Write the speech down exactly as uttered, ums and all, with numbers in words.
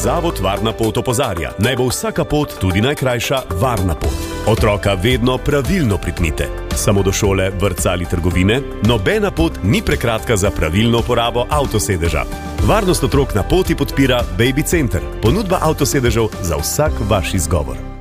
Zavod Varna pot opozarja, naj bo vsaka pot, tudi najkrajša, varna pot. Otroka vedno pravilno pripnite. Samo do šole, vrtca ali trgovine, nobena pot ni prekratka za pravilno uporabo avtosedeža. Varnost otrok na poti podpira Baby Center, ponudba avtosedežev za vsak vaš izgovor.